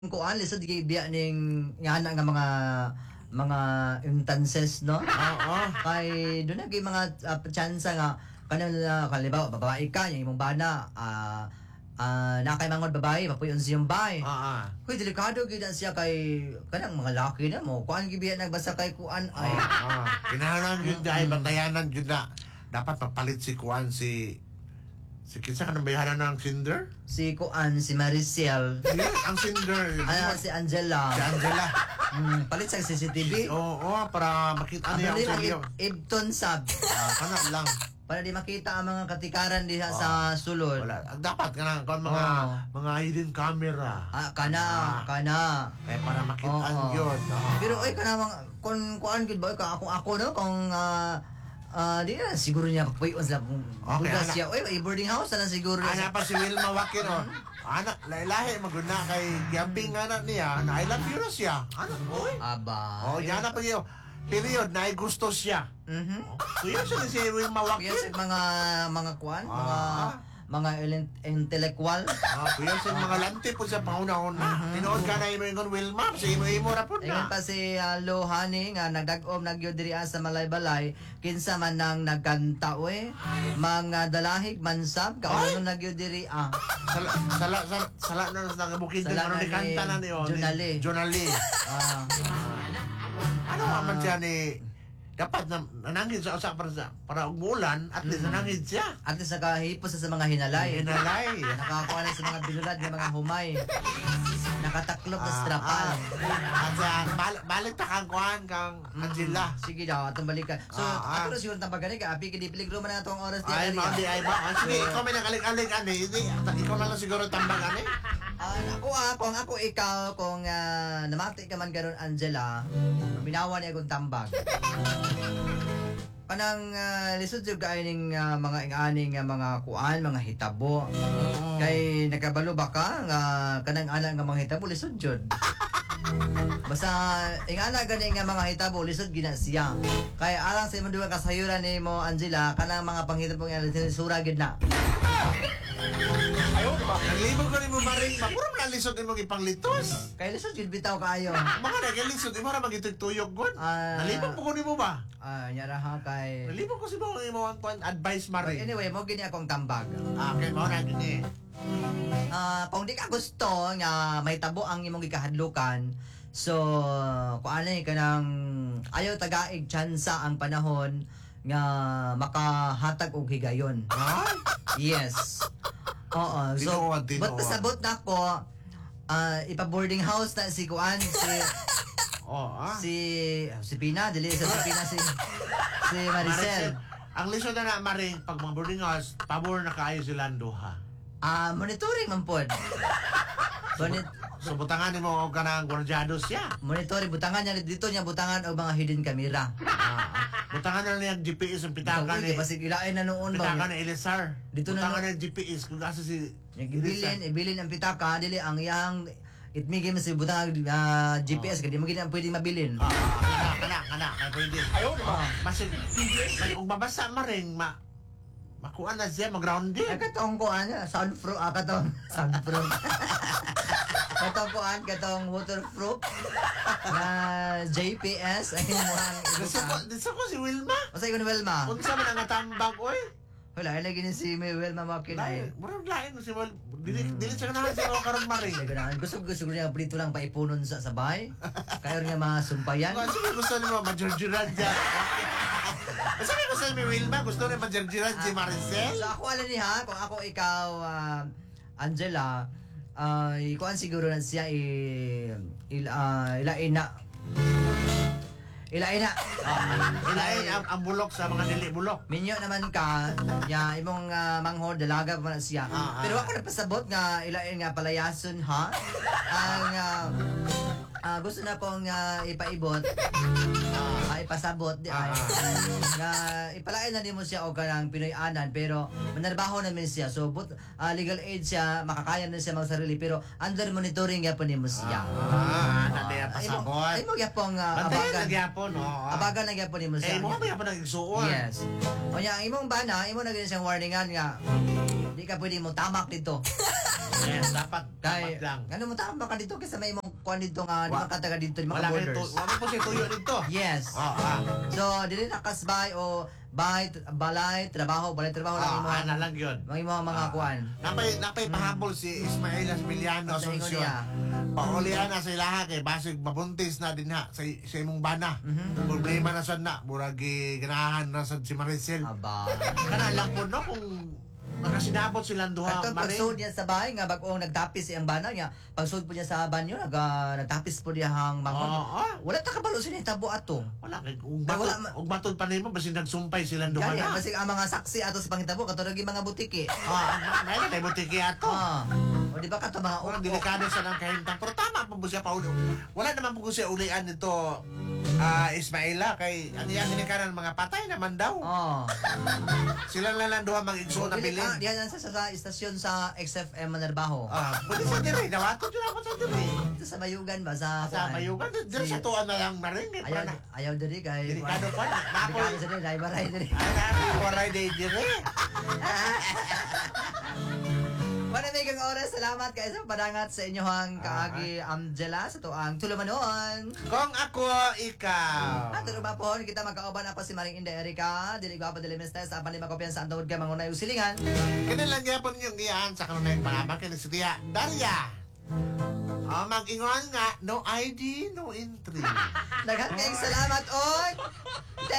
Kuan lisod gay biya ning nga nga mga instances no. Oo. Kay doon na gay mga chance nga kanang kalibaw babae ka yung imong bana na kay mangod babae papuyon siyang bay. Kuy delikado gyud siya kay kanang mga laki na mo kuan gibiya nagbasa kay kuan ay. Kinahanglan gyud ay bantayanan gyud na. Dapat mapalit si kuan si kinsa ka nang bayaran ng Cinder? Si kuan si Maricel. Yes, ang Cinder. Si Angela. Si Angela. Palit sa CCTV. Oo, para makita niya ang seryo. Ibton sab. Kana lang. Para di makita ang mga katikaran diha sa sulod. Wala. Dapat ka na mga hidden camera. Kana. Para makita yun. Pero ay kana mga kung kuan gud ba ako no kung di na siguro niya papuyon sila kung bugas siya. Oy, boarding house na siguro. Ana pa si Wilma Wakir anak lahi maguna kay gambing anak niya na I love you na siya. Anak oy. Aba. Yan na pa yun. Period na ay gusto siya. Kuya siya si Wilma Wakir. Kuya mga kuan, mga intellectual. Kuya siya mga lanti po sa pangunahuna. Tinood ka na yung Wilma. Si imo ra po na. Ingon pa si Lohani nga nagdagom nagyod diri sa Malaybalay kinsa man nang nagkanta mga dalahig mansab kauno nagyod diri Sala na sa bukid na ni kanta na niyo. Jonali. Ano man siya ni dapat na nanangin sa para umulan at least nanangin siya. At least nakahipos sa mga hinalay. Nakakuha na sa mga bilulad ng mga humay. Nakataklop na strapal. Balik ta kang kuhan kang Angela. Sige daw, atong balikan. So, ato na siguro tambagani ka. Api, kini piligro man na itong oras di. Ay, ba? Sige, ikaw may nakalig-alig, ani. Ikaw na lang siguro tambag, ani. Kung ako ikaw, kung namati ka man ganon, Angela, binawa niya akong tambag. Kanang lisod yung kaining mga inganing mga kuan, mga hitabo. Kay nakabalo ba ka nga kanang ana nga mga hitabo lisod jud. Basta ingana gani nga mga hitabo lisod gina siya. Kay alang sa imong duha kasayuran nimo Angela kanang mga panghitabo nga sura gid na. Ayaw ba? Naglibog ko rin mo maring mapuro mo lisod mo ipanglitos. Kay lisod gid bitaw kaayo. Mga nagalisod mo ra magituyog gud. Nalibog ko ni mo ba? Nyara ha kay. Nalibog ko si mo imo ang advice maring. Anyway, mo gini akong tambag. Okay, mo na gini. Kung di ka gusto nga may tabo ang imong gikahadlukan, so kung ano kanang ayaw tagaig tsansa ang panahon nga makahatag og higayon. Yes. Oo. So, but pasabot na ko, ipa-boarding house na si Kuan, si Pina, dili sa si Pina si Maricel. Ang lisod na maring pag mga boarding house, pabor na kaayo sila duha. Monitoring man pod. So butangan mo og kanang gwardyado siya. Monitoring butangan niya dito niya butangan og mga hidden camera. Butangan na niya GPS ang pitakan ni. Basig ilain na noon ba. Pitakan na Elisar. Dito na butangan na GPS kung asa si ibilin ang pitaka dili ang iyang itmigim si butang GPS kadi mo gid ang pwedeng mabilin. Kana pwede. Ayaw ba? Basig kung babasa maring makuha na siya mag-grounded. Katong kuan soundproof soundproof. Katong waterproof na JPS ay mo ang Dito ko si Wilma. Usa ko ni Wilma. Unsa man ang tambag oy? Wala lagi ni si Wilma makinay. Murag lain si Wilma. Dili siya ganahan sa karon maring. Gusto niya plito lang paipunon sa sabay. Kayo nga masumpayan. Gusto niyo majorjiran diyan. Sabi ko sa Wilma, gusto rin majerjiran si Maricel. So ako alam niya, kung ako ikaw, Angela, ikuan siguro na siya ilain ang bulok sa mga dili bulok. Minyo naman ka, imong manghod, dalaga pa na siya. Pero ako nagpasabot nga ilain nga palayason ha. Ang gusto na kong ipaibot, ipasabot di ay nga ipalain na nimo siya og kanang Pinoy-anan pero manarbaho namin siya. So legal aid siya, makakaya na siya magsarili pero under monitoring gyapon nimo siya. Nadiya pasabot. Ay mo gyapon Bantayan abagan. nagyapon, no? Abagan na gyapon nimo siya. Eh, mo ba yapon nagsuon? Yes. O nya imong bana, imo na gyud siyang warningan nga di ka pwede mo tamak dito. Yes, dapat lang. Ano mo tamak ka dito kasi may imong kuan dito nga di man kataga dito, di man Wala borders. wala po siya tuyo dito. Yes. Ah. So, dili na kasbay o balay, trabaho lang imo. Ana lang yun. Mga kuan. Napay pahabol si Ismael Asmiliano Sa ingon Asuncion. niya. Paulian na sa ilaha kay basig mabuntis na din ha sa imong bana. Problema na sad na murag ganahan na sad si Maricel. Aba. Kana lang po no kung nakasinabot silang duha Katong pagsud niya sa bahay nga bag-ong nagtapis siyang bana niya. Pagsud po niya sa banyo nagtapis po niya hang mangon. Wala ta kabalo sini tabo ato. Wala kay Wala- ug matod pa nimo basin nagsumpay silang duha Gani na. basig ang mga saksi ato sa pangitabo katulad yung mga butiki. May tay butiki ato. O di ba kato mga Orang delikado sa nang kahintang. Pero tama pa po siya pa ulo. Wala naman po siya ulian nito Ismaila kay ang iyang ginikanan mga patay naman daw. Sila na lang duha mag-igso na bilin. Diyan sa istasyon sa XFM Manarbaho. Pwede sa diri. Nawato dyan ako sa diri. Ito sa Mayugan ba? Sa Mayugan. Dyan sa tuwan na lang maring. Ayaw diri kay Delikado pa. Delikado sa diri, baray diri. Waray day diri. Manamigang oras, salamat kayo sa padangat sa inyohang kaagi Angela sa tuang Tulumanon. Kung ako, ikaw. At ano ba po, kita magkauban na po si Maring Inday Erika, dili ko pa dili Mr. sa apan lima kopyan sa antawod ka mangunay usilingan. Kanilang yapon yung iyan sa kanunay panabang kay nagsitiya. Daria! mag-ingon nga, no ID, no entry. Daghan kayong salamat, oy!